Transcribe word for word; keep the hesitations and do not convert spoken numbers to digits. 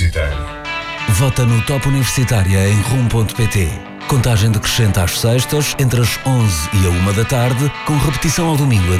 Universitário. Vota no Top Universitária em rum ponto pt. Contagem decrescente às sextas, entre as onze e a uma da tarde, com repetição ao domingo